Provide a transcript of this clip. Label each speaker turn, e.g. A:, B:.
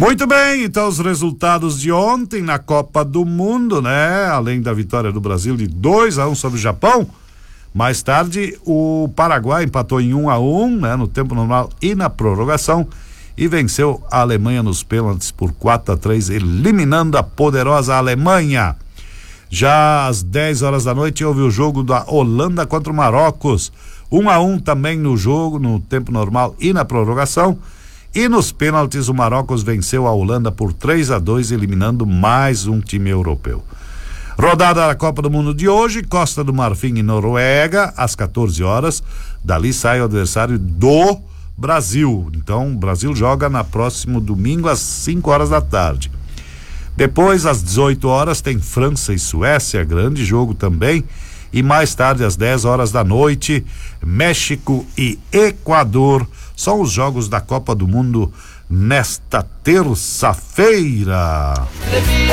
A: Muito bem, então os resultados de ontem na Copa do Mundo, né? Além da vitória do Brasil de 2-1 sobre o Japão, mais tarde o Paraguai empatou em 1-1, né? No tempo normal e na prorrogação, e venceu a Alemanha nos pênaltis por 4-3, eliminando a poderosa Alemanha. Já às 10 horas da noite houve o jogo da Holanda contra o Marrocos, 1-1 também no jogo, no tempo normal e na prorrogação. E nos pênaltis o Marrocos venceu a Holanda por 3-2, eliminando mais um time europeu. Rodada da Copa do Mundo de hoje, Costa do Marfim e Noruega, às 14 horas. Dali sai o adversário do Brasil. Então, o Brasil joga na próximo domingo às 5 horas da tarde. Depois, às 18 horas, tem França e Suécia, grande jogo também. E mais tarde, às 10 horas da noite, México e Equador. São os jogos da Copa do Mundo nesta terça-feira.